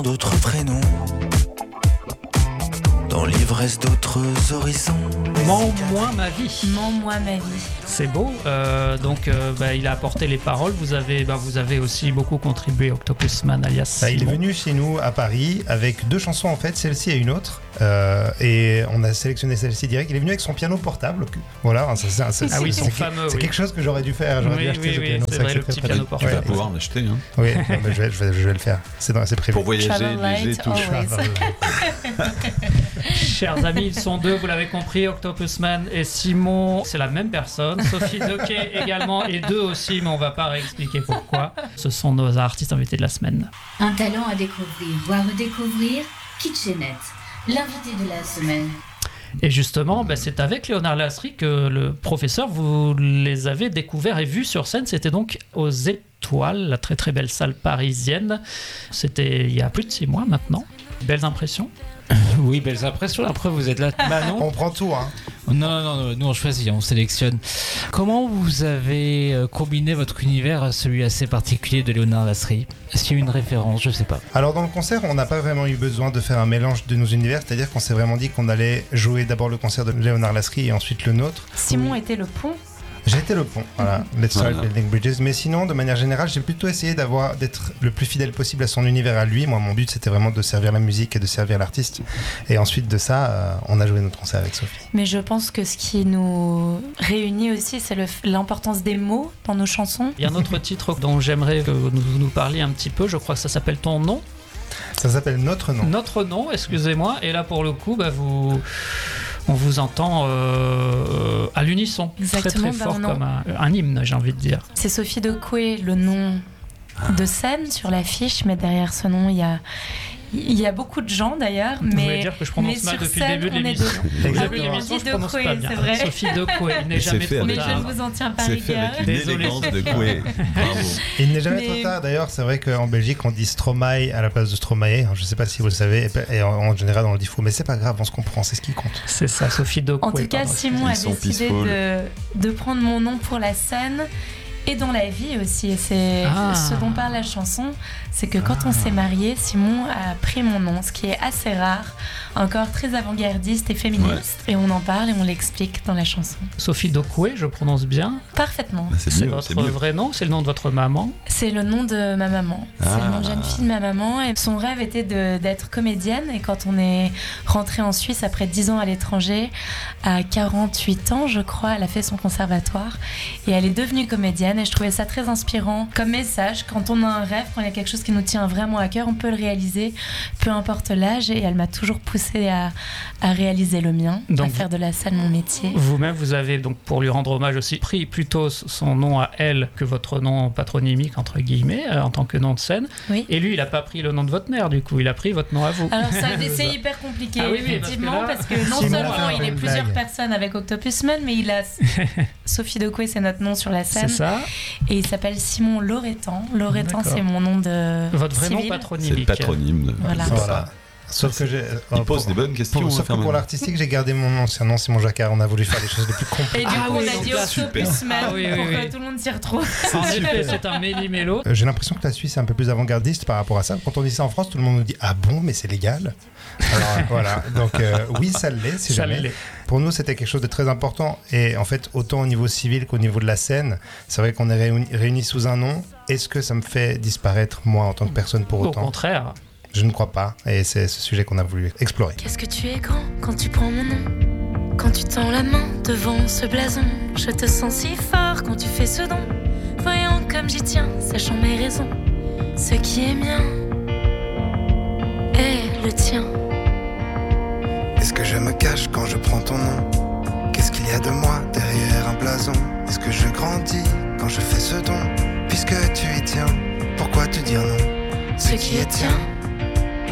d'autres prénoms, dans l'ivresse d'autres horizons. Mens-moi ma vie. Mens-moi ma vie. C'est beau. Il a apporté les paroles. Vous avez aussi beaucoup contribué, Octopusman alias. Il est venu chez nous à Paris avec 2 chansons en fait, celle-ci et une autre. Et on a sélectionné celle-ci direct. Il est venu avec son piano portable. Voilà, son fameux. C'est quelque chose que j'aurais dû faire. J'aurais dû acheter ce piano. C'est vrai, le petit piano portable. Tu vas pouvoir l'acheter. Hein. Oui, je vais le faire. C'est prévu. Pour voyager léger, tout. Chers amis, ils sont 2, vous l'avez compris, Octopusman et Simon, c'est la même personne. Sophie Doquet également, et 2 aussi, mais on va pas réexpliquer pourquoi. Ce sont nos artistes invités de la semaine. Un talent à découvrir ou à redécouvrir, Kitchenette, l'invité de la semaine. Et justement, c'est avec Léonard Lasry que le professeur, vous les avez découverts et vus sur scène. C'était donc aux Étoiles, la très très belle salle parisienne. C'était il y a plus de 6 mois maintenant. Belles impressions? Oui, belles impressions. Après, vous êtes là. Non. On prend tout, hein. Non, nous on choisit, on sélectionne. Comment vous avez combiné votre univers à celui assez particulier de Léonard Lasry? Est-ce qu'il y a une référence? Je sais pas. Alors dans le concert, on n'a pas vraiment eu besoin de faire un mélange de nos univers, c'est-à-dire qu'on s'est vraiment dit qu'on allait jouer d'abord le concert de Léonard Lasry et ensuite le nôtre. Simon était le pont. J'étais le pont, voilà. Let's start building bridges. Mais sinon, de manière générale, j'ai plutôt essayé d'être le plus fidèle possible à son univers, à lui. Moi, mon but, c'était vraiment de servir la musique et de servir l'artiste. Et ensuite de ça, on a joué notre concert avec Sophie. Mais je pense que ce qui nous réunit aussi, c'est l'importance des mots dans nos chansons. Il y a un autre titre dont j'aimerais que vous nous parliez un petit peu. Je crois que ça s'appelle Ton nom. Ça s'appelle Notre nom. Notre nom, excusez-moi. Et là, pour le coup, on vous entend à l'unisson. Exactement, très très fort, comme un hymne, j'ai envie de dire. C'est Sophie Dokwe, le nom de scène sur l'affiche, mais derrière ce nom, il y a beaucoup de gens d'ailleurs. Vous voulez dire que je prononce mal depuis le début de l'émission. Au début de l'émission, je prononce pas bien. C'est vrai. Sophie Dokwe, il n'est jamais trop tard. Mais tard. je ne vous en tiens pas rigueur. C'est fait avec une élégance de Koué. Bravo. Il n'est jamais trop tard. D'ailleurs, c'est vrai qu'en Belgique, on dit Stromae à la place de Stromae. Je ne sais pas si vous le savez. Et en général, on le dit faux. Mais c'est pas grave, on se comprend. C'est ce qui compte. C'est ça, Sophie Dokwe. En tout cas, Simon a décidé de prendre mon nom pour la scène. Et dans la vie aussi, et c'est ce dont parle la chanson, c'est que quand on s'est mariés, Simon a pris mon nom, ce qui est assez rare, encore très avant-gardiste et féministe, et on en parle et on l'explique dans la chanson. Sophie Dokwe, je prononce bien? Parfaitement. C'est votre vrai nom? C'est le nom de votre maman? C'est le nom de ma maman. C'est le nom de jeune fille de ma maman, et son rêve était d'être comédienne, et quand on est rentré en Suisse après 10 ans à l'étranger, à 48 ans je crois, elle a fait son conservatoire, et elle est devenue comédienne. Et je trouvais ça très inspirant comme message. Quand on a un rêve, quand il y a quelque chose qui nous tient vraiment à cœur, on peut le réaliser, peu importe l'âge. Et elle m'a toujours poussée à réaliser le mien, à faire de la scène mon métier. Vous-même, vous avez donc, pour lui rendre hommage aussi, pris plutôt son nom à elle que votre nom patronymique, entre guillemets, en tant que nom de scène. Oui. Et lui, il n'a pas pris le nom de votre mère, du coup, il a pris votre nom à vous. Alors c'est hyper compliqué, effectivement, parce que non seulement il est plusieurs personnes avec Octopusman, mais il a Sophie Dokwe, c'est notre nom sur la scène. C'est ça. Et il s'appelle Simon Loretan. Loretan, c'est mon nom de votre vrai civil. nom patronymique. C'est le patronyme. Voilà. Sauf que il pose des bonnes questions. Sauf que pour l'artistique, j'ai gardé mon ancien nom, Simon Jacquard. On a voulu faire les choses les plus compliquées. Et du coup, on a dit Octopusman pour que tout le monde s'y retrouve. En effet, c'est un méli-mélo. J'ai l'impression que la Suisse est un peu plus avant-gardiste par rapport à ça. Quand on dit ça en France, tout le monde nous dit ah bon, mais c'est légal. Alors voilà. Donc oui, ça l'est. Si jamais. Pour nous, c'était quelque chose de très important. Et en fait, autant au niveau civil qu'au niveau de la scène, c'est vrai qu'on est réunis sous un nom. Est-ce que ça me fait disparaître moi en tant que personne pour autant? Au contraire. Je ne crois pas, et c'est ce sujet qu'on a voulu explorer. Qu'est-ce que tu es grand quand tu prends mon nom? Quand tu tends la main devant ce blason, je te sens si fort quand tu fais ce don. Voyant comme j'y tiens, sachant mes raisons, ce qui est mien est le tien. Est-ce que je me cache quand je prends ton nom? Qu'est-ce qu'il y a de moi derrière un blason? Est-ce que je grandis quand je fais ce don? Puisque tu y tiens, pourquoi te dire non? Ce qui est tien